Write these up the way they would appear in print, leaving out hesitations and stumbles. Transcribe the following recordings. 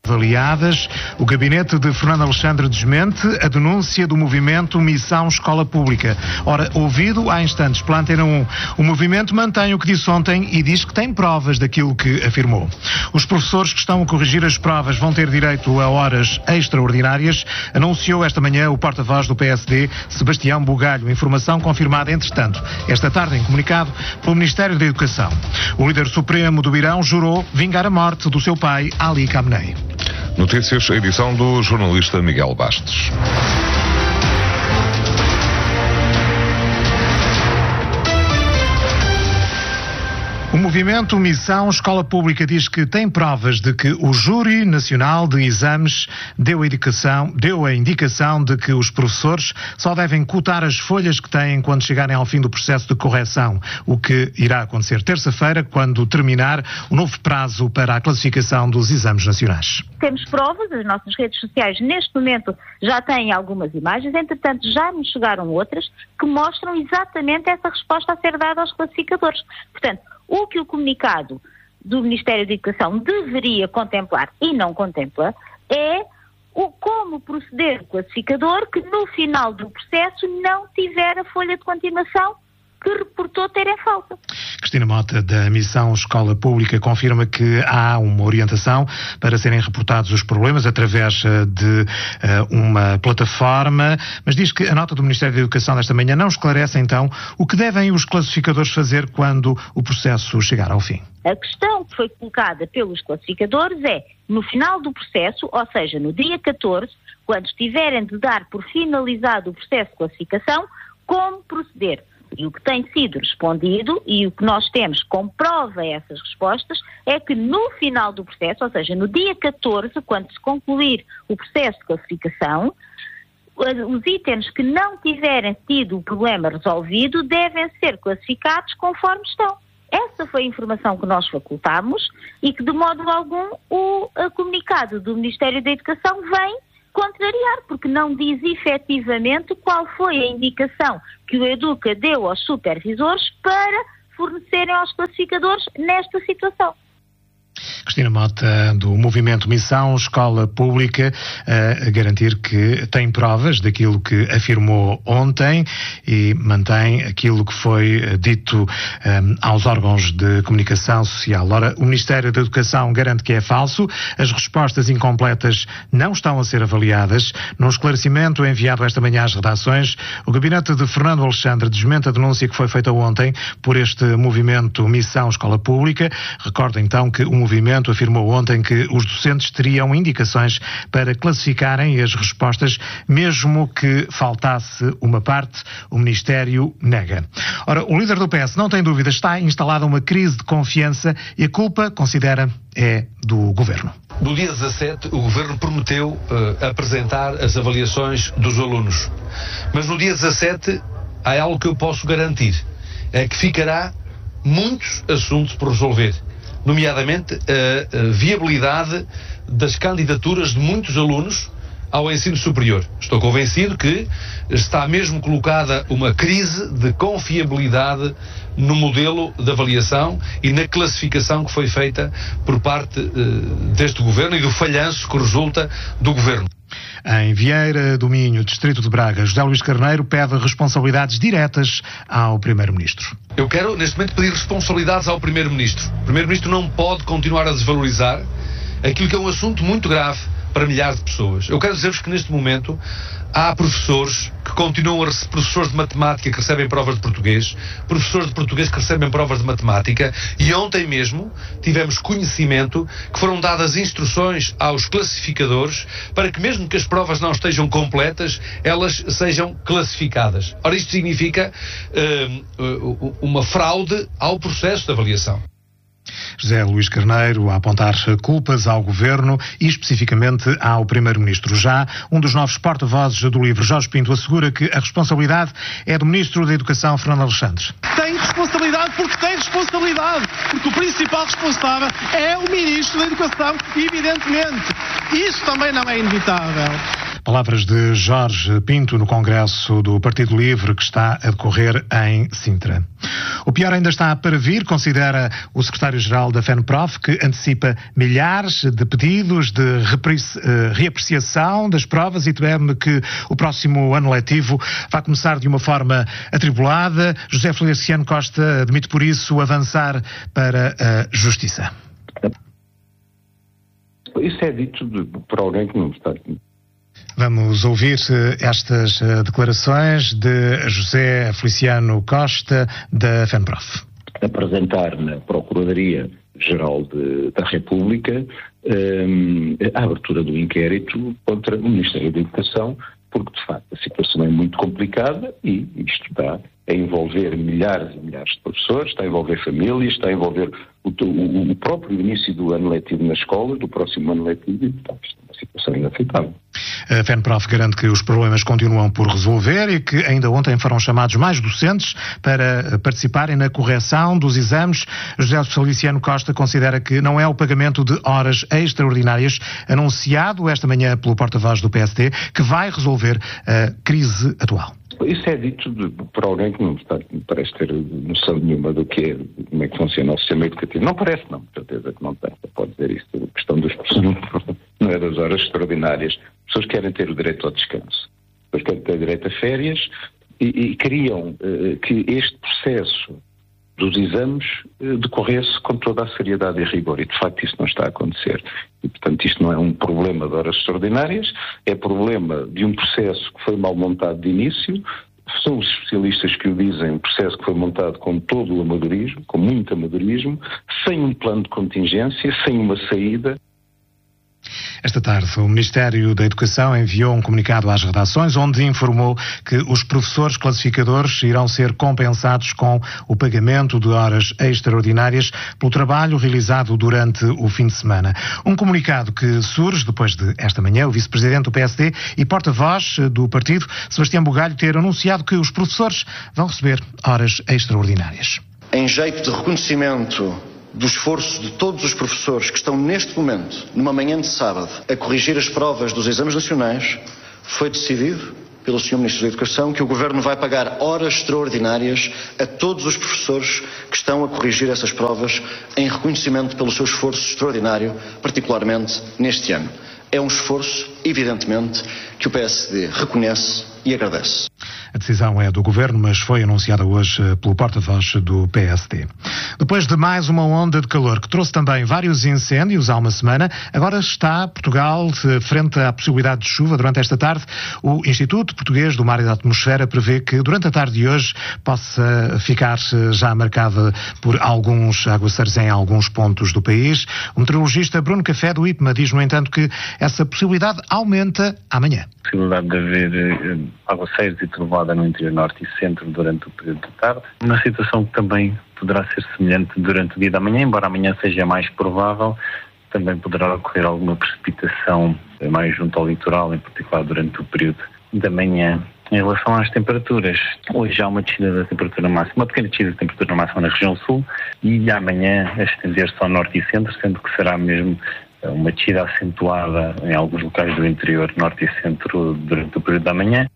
avaliadas. O gabinete de Fernando Alexandre desmente a denúncia do movimento Missão Escola Pública. Ora, ouvido há instantes pela Antena 1, o movimento mantém o que disse ontem e diz que tem provas daquilo que afirmou. Os professores que estão a corrigir as provas vão ter direito a horas extraordinárias, anunciou esta manhã o porta-voz do PSD, Sebastião Bugalho. Informação confirmada, entretanto, esta tarde em comunicado pelo Ministério da Educação. O líder supremo do Irão jurou vingar a morte do seu pai, Ali Khamenei. Notícias, a edição do jornalista Miguel Bastos. O movimento Missão Escola Pública diz que tem provas de que o Júri Nacional de Exames deu a indicação de que os professores só devem cotar as folhas que têm quando chegarem ao fim do processo de correção, o que irá acontecer terça-feira, quando terminar o novo prazo para a classificação dos exames nacionais. Temos provas, as nossas redes sociais neste momento já têm algumas imagens, entretanto já nos chegaram outras que mostram exatamente essa resposta a ser dada aos classificadores. Portanto, o que o comunicado do Ministério da Educação deveria contemplar e não contempla é como proceder o classificador que no final do processo não tiver a folha de continuação que reportou ter em falta. Cristina Mota, da Missão Escola Pública, confirma que há uma orientação para serem reportados os problemas através de uma plataforma, mas diz que a nota do Ministério da Educação desta manhã não esclarece então o que devem os classificadores fazer quando o processo chegar ao fim. A questão que foi colocada pelos classificadores é, no final do processo, ou seja, no dia 14, quando estiverem de dar por finalizado o processo de classificação, como proceder. E o que tem sido respondido e o que nós temos como prova essas respostas é que no final do processo, ou seja, no dia 14, quando se concluir o processo de classificação, os itens que não tiverem tido o problema resolvido devem ser classificados conforme estão. Essa foi a informação que nós facultámos e que de modo algum o comunicado do Ministério da Educação vem contrariar, porque não diz efetivamente qual foi a indicação que o Educa deu aos supervisores para fornecerem aos classificadores nesta situação. Cristina Mota, do movimento Missão Escola Pública, a garantir que tem provas daquilo que afirmou ontem e mantém aquilo que foi dito aos órgãos de comunicação social. Ora, o Ministério da Educação garante que é falso, as respostas incompletas não estão a ser avaliadas. Num esclarecimento enviado esta manhã às redações, o gabinete de Fernando Alexandre desmente a denúncia que foi feita ontem por este movimento Missão Escola Pública. Recordo então que o movimento afirmou ontem que os docentes teriam indicações para classificarem as respostas, mesmo que faltasse uma parte, o Ministério nega. Ora, o líder do PS não tem dúvida, está instalada uma crise de confiança e a culpa, considera, é do Governo. No dia 17, o Governo prometeu apresentar as avaliações dos alunos. Mas no dia 17, há algo que eu posso garantir, é que ficará muitos assuntos por resolver, nomeadamente a viabilidade das candidaturas de muitos alunos ao ensino superior. Estou convencido que está mesmo colocada uma crise de confiabilidade no modelo de avaliação e na classificação que foi feita por parte deste Governo e do falhanço que resulta do Governo. Em Vieira do Minho, distrito de Braga, José Luís Carneiro pede responsabilidades diretas ao Primeiro-Ministro. Eu quero, neste momento, pedir responsabilidades ao Primeiro-Ministro. O Primeiro-Ministro não pode continuar a desvalorizar aquilo que é um assunto muito grave para milhares de pessoas. Eu quero dizer-vos que, neste momento, há professores que continuam a receber, professores de matemática que recebem provas de português, professores de português que recebem provas de matemática, e ontem mesmo tivemos conhecimento que foram dadas instruções aos classificadores para que, mesmo que as provas não estejam completas, elas sejam classificadas. Ora, isto significa uma fraude ao processo de avaliação. José Luís Carneiro a apontar culpas ao Governo e especificamente ao Primeiro-Ministro. Já um dos novos porta-vozes do LIVRE, Jorge Pinto, assegura que a responsabilidade é do Ministro da Educação, Fernando Alexandre. Tem responsabilidade porque tem responsabilidade, porque o principal responsável é o Ministro da Educação, evidentemente. Isso também não é inevitável. Palavras de Jorge Pinto no Congresso do Partido Livre que está a decorrer em Sintra. O pior ainda está para vir, considera o secretário-geral da FENPROF, que antecipa milhares de pedidos de reapreciação das provas e teme que o próximo ano letivo vai começar de uma forma atribulada. José Feliciano Costa admite por isso avançar para a Justiça. Isso é dito por alguém que não está. Vamos ouvir estas declarações de José Feliciano Costa, da FENPROF. Apresentar na Procuradoria-Geral da República a abertura do inquérito contra o Ministério da Educação, porque de facto a situação é muito complicada e isto está a envolver milhares e milhares de professores, está a envolver famílias, está a envolver o próprio início do ano letivo na escola, do próximo ano letivo, e portanto isto é uma situação inaceitável. A FENPROF garante que os problemas continuam por resolver e que ainda ontem foram chamados mais docentes para participarem na correção dos exames. José Feliciano Costa considera que não é o pagamento de horas extraordinárias anunciado esta manhã pelo porta-voz do PSD que vai resolver a crise atual. Isso é dito por alguém que não parece ter noção nenhuma do que é, como é que funciona o sistema educativo. Não parece, não, com certeza que não tem. Pode dizer isso. A questão dos professores não é das horas extraordinárias. As pessoas querem ter o direito ao descanso. As pessoas querem ter o direito a férias e queriam que este processo dos exames decorresse com toda a seriedade e rigor. E, de facto, isso não está a acontecer. E, portanto, isto não é um problema de horas extraordinárias, é problema de um processo que foi mal montado de início. São os especialistas que o dizem, um processo que foi montado com todo o amadorismo, com muito amadorismo, sem um plano de contingência, sem uma saída. Esta tarde, o Ministério da Educação enviou um comunicado às redações onde informou que os professores classificadores irão ser compensados com o pagamento de horas extraordinárias pelo trabalho realizado durante o fim de semana. Um comunicado que surge depois de, esta manhã, o vice-presidente do PSD e porta-voz do partido, Sebastião Bugalho, ter anunciado que os professores vão receber horas extraordinárias. Em jeito de reconhecimento do esforço de todos os professores que estão neste momento, numa manhã de sábado, a corrigir as provas dos exames nacionais, foi decidido pelo Sr. Ministro da Educação que o Governo vai pagar horas extraordinárias a todos os professores que estão a corrigir essas provas em reconhecimento pelo seu esforço extraordinário, particularmente neste ano. É um esforço, evidentemente, que o PSD reconhece e agradece. A decisão é do Governo, mas foi anunciada hoje pelo porta-voz do PSD. Depois de mais uma onda de calor que trouxe também vários incêndios há uma semana, agora está Portugal frente à possibilidade de chuva durante esta tarde. O Instituto Português do Mar e da Atmosfera prevê que durante a tarde de hoje possa ficar já marcada por alguns aguaceiros em alguns pontos do país. O meteorologista Bruno Café do IPMA diz, no entanto, que essa possibilidade aumenta amanhã. A possibilidade de haver aguaceiros e trovoada no interior norte e centro durante o período de tarde. Uma situação que também poderá ser semelhante durante o dia da manhã, embora amanhã seja mais provável, também poderá ocorrer alguma precipitação mais junto ao litoral, em particular durante o período da manhã. Em relação às temperaturas, hoje há uma descida da temperatura máxima, uma pequena descida da temperatura máxima na região sul e amanhã a estender-se ao norte e centro, sendo que será mesmo uma descida acentuada em alguns locais do interior, norte e centro, durante o período da manhã.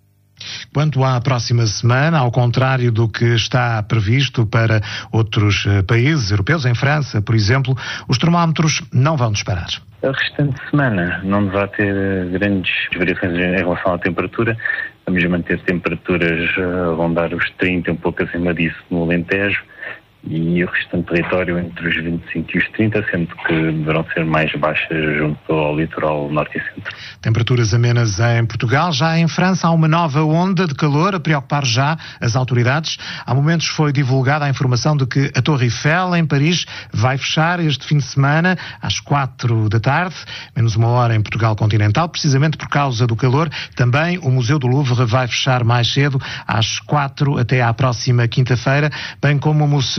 Quanto à próxima semana, ao contrário do que está previsto para outros países europeus, em França, por exemplo, os termómetros não vão disparar. A restante semana não deverá ter grandes variações em relação à temperatura. Vamos manter temperaturas a rondar os 30, um pouco acima disso no Alentejo, e o restante território entre os 25 e os 30, sendo que deverão ser mais baixas junto ao litoral norte e centro. Temperaturas amenas em Portugal. Já em França há uma nova onda de calor a preocupar já as autoridades. Há momentos foi divulgada a informação de que a Torre Eiffel, em Paris, vai fechar este fim de semana às 4 da tarde, menos uma hora em Portugal continental, precisamente por causa do calor. Também o Museu do Louvre vai fechar mais cedo, às 4 até à próxima quinta-feira, bem como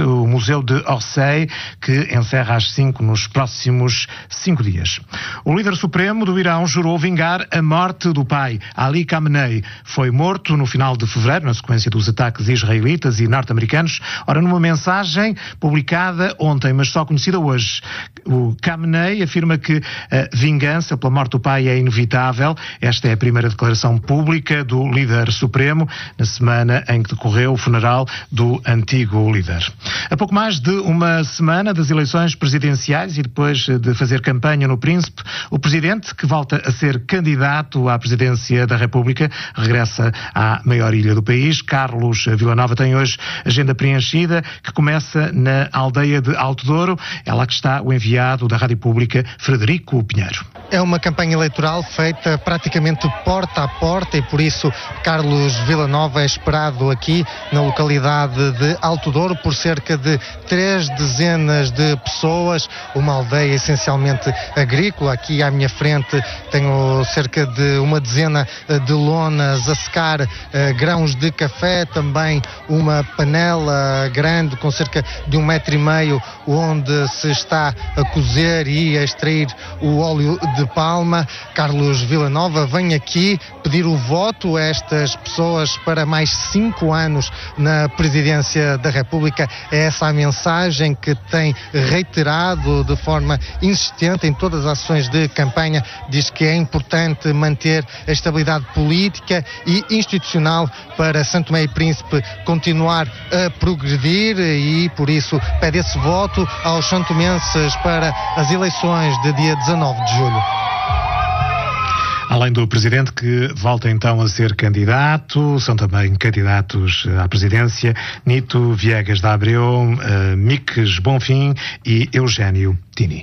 o Museu de Orsay, que encerra às 5 nos próximos 5 dias. O líder supremo do Irão jurou vingar a morte do pai, Ali Khamenei. Foi morto no final de fevereiro, na sequência dos ataques israelitas e norte-americanos. Ora, numa mensagem publicada ontem, mas só conhecida hoje, o Khamenei afirma que a vingança pela morte do pai é inevitável. Esta é a primeira declaração pública do líder supremo, na semana em que decorreu o funeral do antigo líder. A pouco mais de uma semana das eleições presidenciais e depois de fazer campanha no Príncipe, o presidente, que volta a ser candidato à presidência da República, regressa à maior ilha do país. Carlos Villanova tem hoje agenda preenchida, que começa na aldeia de Alto Douro. É lá que está o enviado da Rádio Pública, Frederico Pinheiro. É uma campanha eleitoral feita praticamente porta a porta e por isso Carlos Villanova é esperado aqui na localidade de Alto Douro por cerca de 3 dezenas de pessoas, uma aldeia essencialmente agrícola. Aqui à minha frente tenho cerca de uma dezena de lonas a secar grãos de café, também uma panela grande com cerca de 1,5 metro onde se está a cozer e a extrair o óleo de palma. Carlos Villanova vem aqui pedir o voto a estas pessoas para mais 5 anos na presidência da República. É essa a mensagem que tem reiterado de forma insistente em todas as ações de campanha. Diz que é importante manter a estabilidade política e institucional para São Tomé e Príncipe continuar a progredir e por isso pede esse voto aos santomenses para as eleições de dia 19 de julho. Além do presidente, que volta então a ser candidato, são também candidatos à presidência Nito Viegas da Abreu, Miques Bonfim e Eugénio Tini.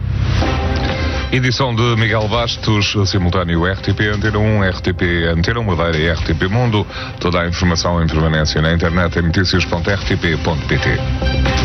Edição de Miguel Bastos, simultâneo RTP Antena 1, RTP Antena Madeira e RTP Mundo. Toda a informação em permanência na internet em notícias.rtp.pt.